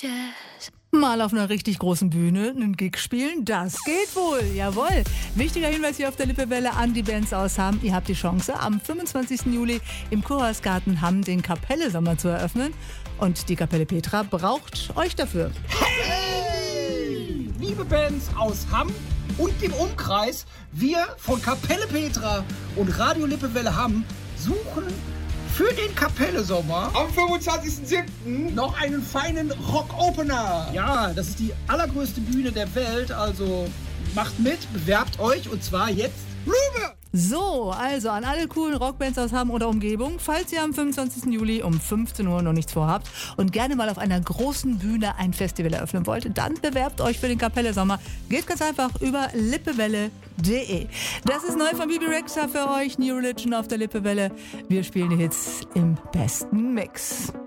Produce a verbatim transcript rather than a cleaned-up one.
Jazz. Mal auf einer richtig großen Bühne einen Gig spielen, das geht wohl, jawohl. Wichtiger Hinweis hier auf der Lippewelle an die Bands aus Hamm. Ihr habt die Chance, am fünfundzwanzigsten Juli im Kurhausgarten Hamm den Kapelle-Sommer zu eröffnen. Und die Kapelle Petra braucht euch dafür. Hey! Liebe Bands aus Hamm und dem Umkreis, wir von Kapelle Petra und Radio Lippewelle Hamm suchen für den Kapelle-Sommer am fünfundzwanzigsten siebten noch einen feinen Rock-Opener. Ja, das ist die allergrößte Bühne der Welt, also macht mit, bewerbt euch und zwar jetzt rüber! So, also an alle coolen Rockbands aus Hamm oder Umgebung, falls ihr am fünfundzwanzigsten Juli um fünfzehn Uhr noch nichts vorhabt und gerne mal auf einer großen Bühne ein Festival eröffnen wollt, dann bewerbt euch für den Kapelle-Sommer. Geht ganz einfach über lippewelle punkt de. Das ist neu von Bibi Rexha für euch, New Religion auf der Lippewelle. Wir spielen die Hits im besten Mix.